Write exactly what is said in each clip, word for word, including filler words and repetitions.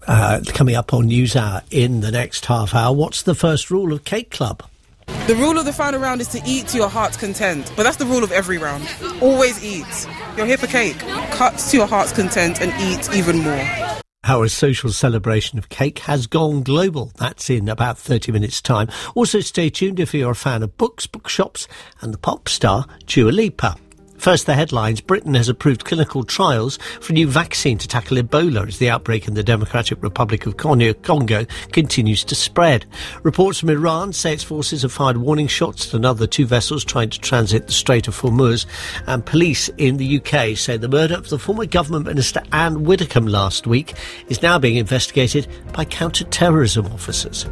Uh, coming up on NewsHour in the next half hour, what's the first rule of Cake Club? The rule of the final round is to eat to your heart's content, but that's the rule of every round. Always eat. You're here for cake. Cut to your heart's content and eat even more. How a social celebration of cake has gone global. That's in about thirty minutes' time. Also stay tuned if you're a fan of books, bookshops and the pop star Dua Lipa. First, the headlines. Britain has approved clinical trials for a new vaccine to tackle Ebola as the outbreak in the Democratic Republic of Congo continues to spread. Reports from Iran say its forces have fired warning shots at another two vessels trying to transit the Strait of Hormuz. And police in the U K say the murder of the former government minister Anne Widdecombe last week is now being investigated by counter-terrorism officers.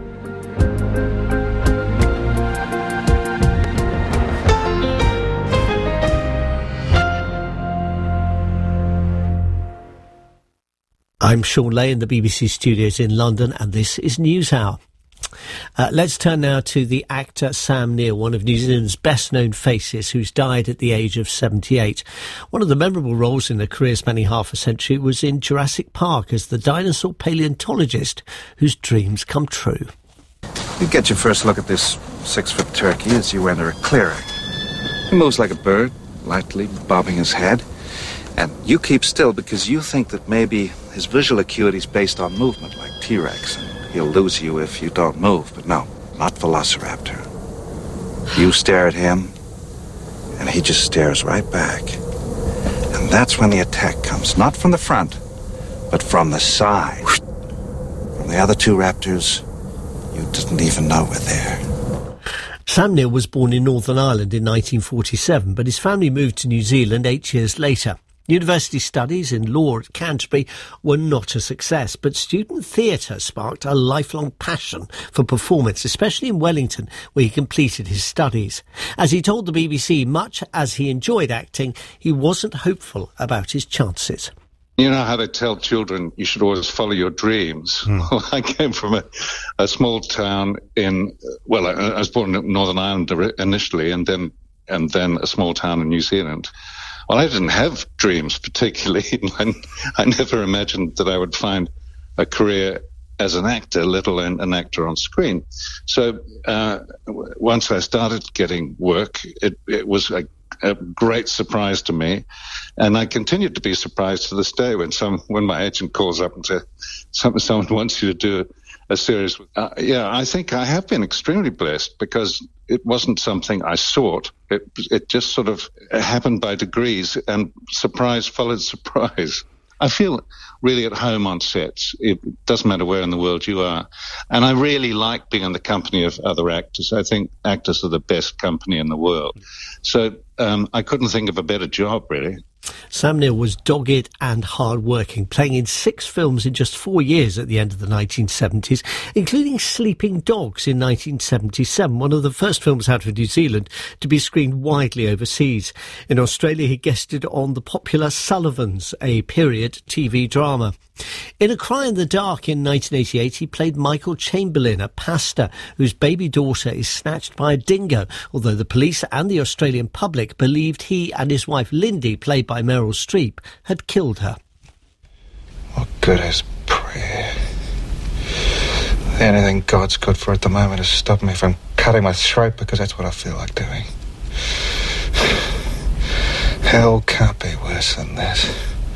I'm Sean Lay in the B B C studios in London, and this is NewsHour. Uh, let's turn now to the actor Sam Neill, one of New Zealand's best-known faces, who's died at the age of seventy-eight. One of the memorable roles in a career spanning half a century was in Jurassic Park as the dinosaur paleontologist whose dreams come true. You get your first look at this six-foot turkey as you enter a clearing. He moves like a bird, lightly bobbing his head. And you keep still because you think that maybe his visual acuity is based on movement, like T-Rex, and he'll lose you if you don't move. But no, not Velociraptor. You stare at him, and he just stares right back. And that's when the attack comes, not from the front, but from the side. From the other two raptors, you didn't even know were there. Sam Neill was born in Northern Ireland in nineteen forty-seven, but his family moved to New Zealand eight years later. University studies in law at Canterbury were not a success, but student theatre sparked a lifelong passion for performance, especially in Wellington, where he completed his studies. As he told the B B C, much as he enjoyed acting, he wasn't hopeful about his chances. You know how they tell children you should always follow your dreams? Mm. Well, I came from a, a small town in, well, I, I was born in Northern Ireland initially, and then and then a small town in New Zealand. Well, I didn't have dreams particularly. I, I never imagined that I would find a career as an actor, let alone an actor on screen. So uh, once I started getting work, it, it was a, a great surprise to me, and I continued to be surprised to this day when some when my agent calls up and says, "Some, someone wants you to do a series." Uh, yeah, I think I have been extremely blessed because it wasn't something I sought. It, it just sort of happened by degrees, and surprise followed surprise. I feel really at home on sets. It doesn't matter where in the world you are. And I really like being in the company of other actors. I think actors are the best company in the world. So um, I couldn't think of a better job, really. Sam Neill was dogged and hard-working, playing in six films in just four years at the end of the nineteen seventies, including Sleeping Dogs in nineteen seventy-seven, one of the first films out of New Zealand to be screened widely overseas. In Australia, he guested on the popular Sullivans, a period T V drama. In A Cry in the Dark in nineteen eighty-eight, he played Michael Chamberlain, a pastor whose baby daughter is snatched by a dingo, although the police and the Australian public believed he and his wife Lindy, played by Meryl Streep, had killed her. What good is prayer? The only thing God's good for at the moment is stopping me from cutting my throat because that's what I feel like doing. Hell can't be worse than this.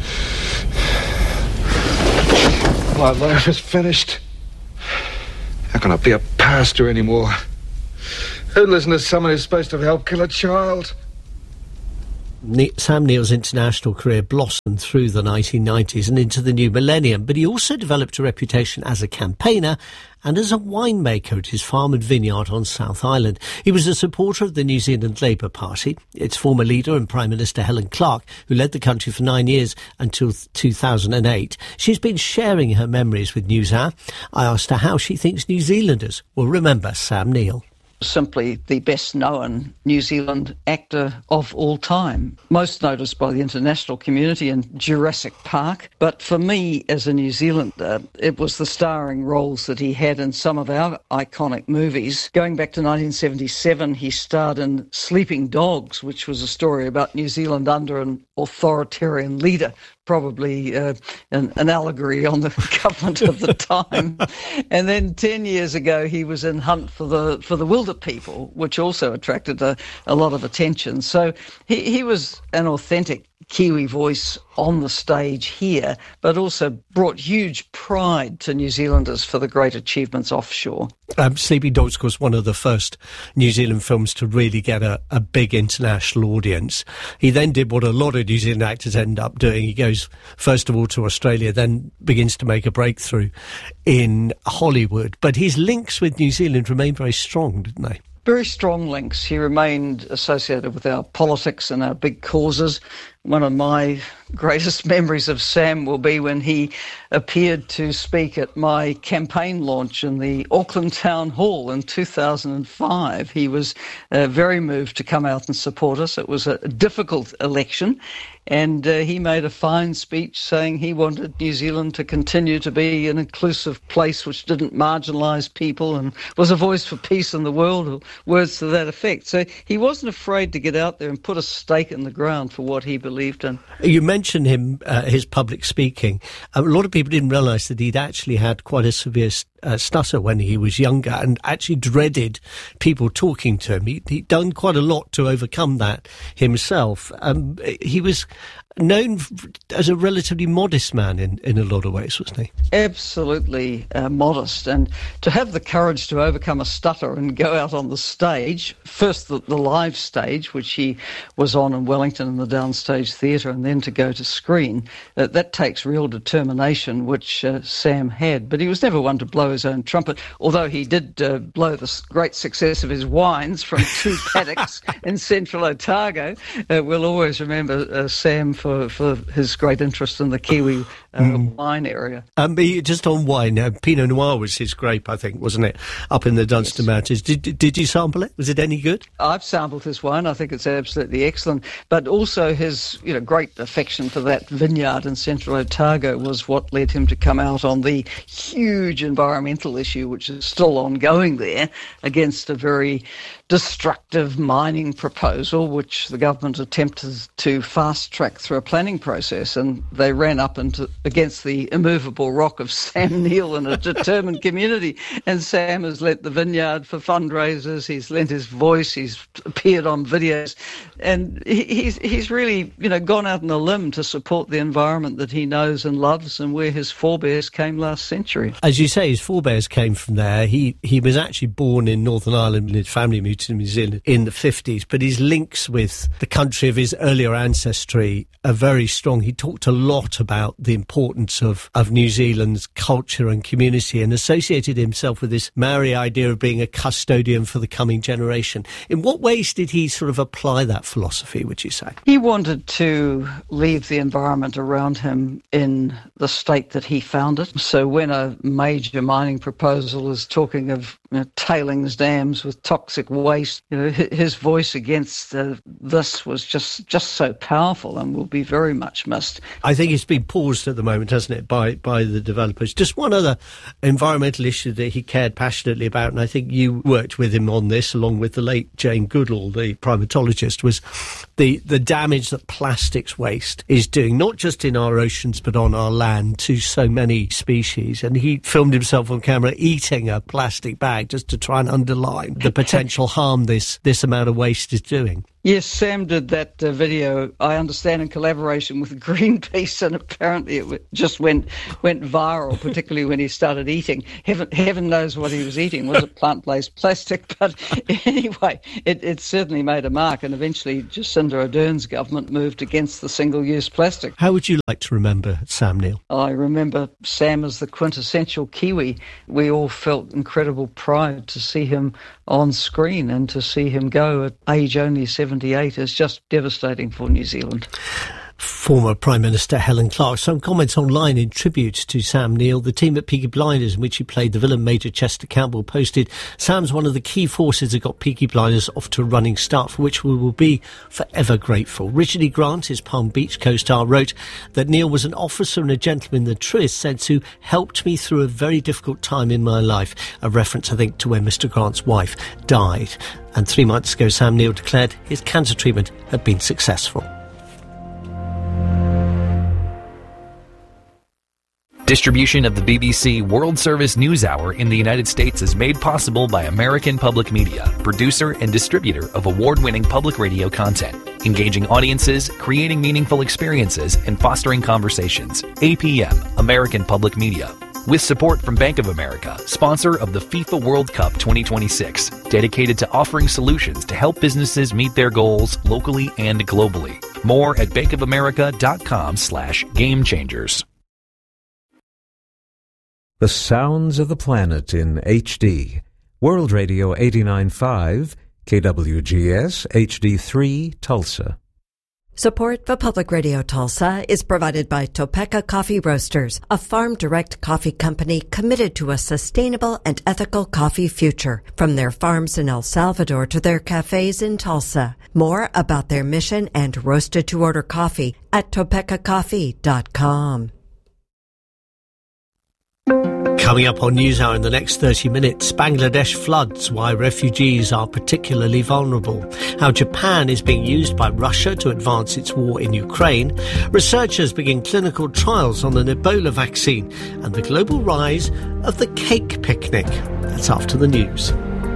My life is finished. How can I be a pastor anymore? Who listens to someone who's supposed to help kill a child? Sam Neill's international career blossomed through the nineteen nineties and into the new millennium, but he also developed a reputation as a campaigner and as a winemaker at his farm and vineyard on South Island. He was a supporter of the New Zealand Labour Party. Its former leader and Prime Minister Helen Clark, who led the country for nine years until two thousand eight. She's been sharing her memories with NewsHour. I asked her how she thinks New Zealanders will remember Sam Neill. Simply the best known New Zealand actor of all time, most noticed by the international community in Jurassic Park. But for me as a New Zealander, it was the starring roles that he had in some of our iconic movies. Going back to nineteen seventy-seven, he starred in Sleeping Dogs, which was a story about New Zealand under an authoritarian leader probably uh, an, an allegory on the government of the time. And then ten years ago, he was in Hunt for the for the Wilder People, which also attracted a, a lot of attention. So he, he was an authentic Kiwi voice on the stage here, but also brought huge pride to New Zealanders for the great achievements offshore. Um, Sleeping Dogs was one of the first New Zealand films to really get a, a big international audience. He then did what a lot of New Zealand actors end up doing. He goes, first of all, to Australia, then begins to make a breakthrough in Hollywood. But his links with New Zealand remained very strong, didn't they? Very strong links. He remained associated with our politics and our big causes. One of my greatest memories of Sam will be when he appeared to speak at my campaign launch in the Auckland Town Hall in two thousand five. He was uh, very moved to come out and support us. It was a difficult election, and uh, he made a fine speech saying he wanted New Zealand to continue to be an inclusive place which didn't marginalise people and was a voice for peace in the world, or words to that effect. So he wasn't afraid to get out there and put a stake in the ground for what he believed in. You mentioned him, uh, his public speaking. A lot of people didn't realise that he'd actually had quite a severe uh, stutter when he was younger and actually dreaded people talking to him. He, he'd done quite a lot to overcome that himself. Um, he was known as a relatively modest man in, in a lot of ways, wasn't he? Absolutely uh, modest. And to have the courage to overcome a stutter and go out on the stage, first the, the live stage, which he was on in Wellington in the Downstage Theatre, and then to go to screen, uh, that takes real determination, which uh, Sam had. But he was never one to blow his own trumpet, although he did uh, blow the great success of his wines from two paddocks in central Otago. Uh, we'll always remember uh, Sam for For, for his great interest in the Kiwi uh, mm. wine area. Um, just on wine, uh, Pinot Noir was his grape, I think, wasn't it? Up in the Dunstan yes. Mountains. Did, did you sample it? Was it any good? I've sampled his wine. I think it's absolutely excellent. But also his you know, great affection for that vineyard in central Otago was what led him to come out on the huge environmental issue, which is still ongoing there, against a very destructive mining proposal, which the government attempted to fast-track through a planning process, and they ran up into against the immovable rock of Sam Neill and a determined community. And Sam has lent the vineyard for fundraisers, he's lent his voice, he's appeared on videos, and he's he's really you know gone out on a limb to support the environment that he knows and loves, and where his forebears came last century. As you say, his forebears came from there. He he was actually born in Northern Ireland, and his family moved to New Zealand in the fifties, but his links with the country of his earlier ancestry are very strong. He talked a lot about the importance of, of New Zealand's culture and community, and associated himself with this Maori idea of being a custodian for the coming generation. In what ways did he sort of apply that philosophy, would you say? He wanted to leave the environment around him in the state that he found it. So when a major mining proposal is talking of you know, tailings dams with toxic waste, you know, his voice against uh, this was just, just so powerful and will be very much missed. I think it's been paused at the moment, hasn't it, by, by the developers. Just one other environmental issue that he cared passionately about, and I think you worked with him on this, along with the late Jane Goodall, the primatologist, was the, the damage that plastics waste is doing, not just in our oceans, but on our land, to so many species. And he filmed himself on camera eating a plastic bag just to try and underline the potential harm this, this amount of waste is doing. Yes, Sam did that uh, video, I understand, in collaboration with Greenpeace, and apparently it w- just went went viral, particularly when he started eating. Heaven, heaven knows what he was eating. Was it plant-based plastic? But anyway, it, it certainly made a mark, and eventually Jacinda Ardern's government moved against the single-use plastic. How would you like to remember Sam Neill? I remember Sam as the quintessential Kiwi. We all felt incredible pride to see him on screen, and to see him go at age only seventy-eight is just devastating for New Zealand. Former Prime Minister Helen Clark. Some comments online in tribute to Sam Neill. The team at Peaky Blinders, in which he played the villain Major Chester Campbell, posted, "Sam's one of the key forces that got Peaky Blinders off to a running start, for which we will be forever grateful." Richard E. Grant, his Palm Beach co-star, wrote that Neill was an officer and a gentleman in the truest sense who helped me through a very difficult time in my life. A reference, I think, to when Mister Grant's wife died. And three months ago, Sam Neill declared his cancer treatment had been successful. Distribution of the B B C World Service News Hour in the United States is made possible by American Public Media, producer and distributor of award-winning public radio content, engaging audiences, creating meaningful experiences, and fostering conversations. A P M, American Public Media. With support from Bank of America, sponsor of the FIFA World Cup twenty twenty-six, dedicated to offering solutions to help businesses meet their goals locally and globally. More at bankofamerica.com slash game changers. The sounds of the planet in H D. World Radio eighty-nine point five, K W G S H D three, Tulsa. Support for Public Radio Tulsa is provided by Topeka Coffee Roasters, a farm-direct coffee company committed to a sustainable and ethical coffee future. From their farms in El Salvador to their cafes in Tulsa. More about their mission and roasted-to-order coffee at topeka coffee dot com. Coming up on NewsHour in the next thirty minutes, Bangladesh floods, why refugees are particularly vulnerable, how Japan is being used by Russia to advance its war in Ukraine, researchers begin clinical trials on an Ebola vaccine, and the global rise of the cake picnic. That's after the news.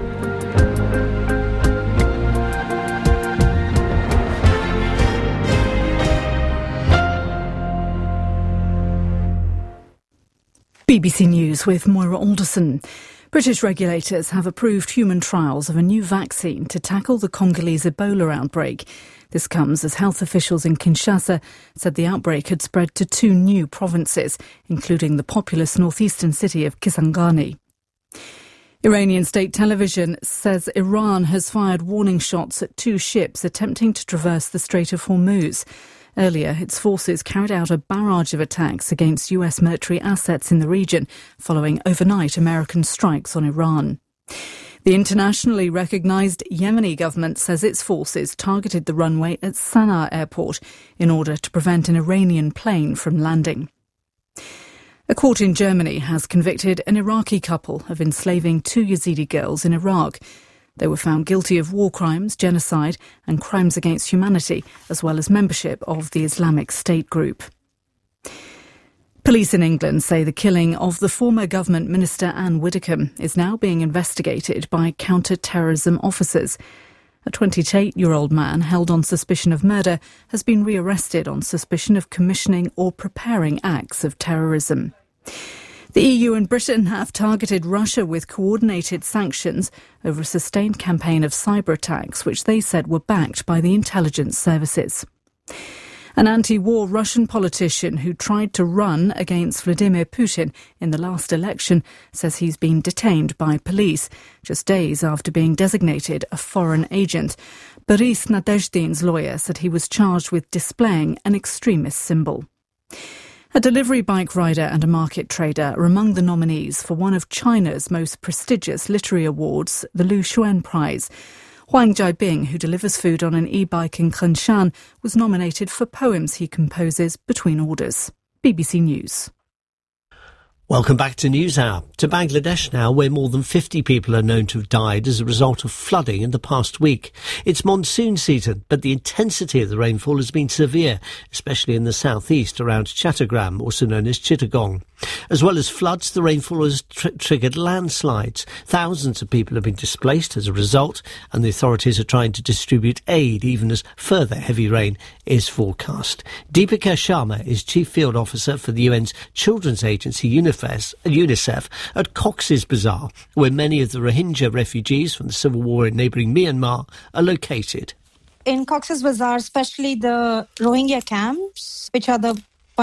B B C News with Moira Alderson. British regulators have approved human trials of a new vaccine to tackle the Congolese Ebola outbreak. This comes as health officials in Kinshasa said the outbreak had spread to two new provinces, including the populous northeastern city of Kisangani. Iranian state television says Iran has fired warning shots at two ships attempting to traverse the Strait of Hormuz. Earlier, its forces carried out a barrage of attacks against U S military assets in the region, following overnight American strikes on Iran. The internationally recognised Yemeni government says its forces targeted the runway at Sana'a airport in order to prevent an Iranian plane from landing. A court in Germany has convicted an Iraqi couple of enslaving two Yazidi girls in Iraq. They were found guilty of war crimes, genocide and crimes against humanity, as well as membership of the Islamic State group. Police in England say the killing of the former government minister Anne Widdecombe is now being investigated by counter-terrorism officers. A twenty-eight-year-old man held on suspicion of murder has been rearrested on suspicion of commissioning or preparing acts of terrorism. The E U and Britain have targeted Russia with coordinated sanctions over a sustained campaign of cyber attacks, which they said were backed by the intelligence services. An anti-war Russian politician who tried to run against Vladimir Putin in the last election says he's been detained by police just days after being designated a foreign agent. Boris Nadezhdin's lawyer said he was charged with displaying an extremist symbol. A delivery bike rider and a market trader are among the nominees for one of China's most prestigious literary awards, the Lu Xun Prize. Huang Jiabing, who delivers food on an e-bike in Kunshan, was nominated for poems he composes between orders. B B C News. Welcome back to NewsHour. To Bangladesh now, where more than fifty people are known to have died as a result of flooding in the past week. It's monsoon season, but the intensity of the rainfall has been severe, especially in the southeast around Chattogram, also known as Chittagong. As well as floods, the rainfall has tr- triggered landslides. Thousands of people have been displaced as a result, and the authorities are trying to distribute aid even as further heavy rain is forecast. Deepika Sharma is Chief Field Officer for the U N's Children's Agency UNICEF at Cox's Bazar, where many of the Rohingya refugees from the civil war in neighbouring Myanmar are located. In Cox's Bazar, especially the Rohingya camps, which are the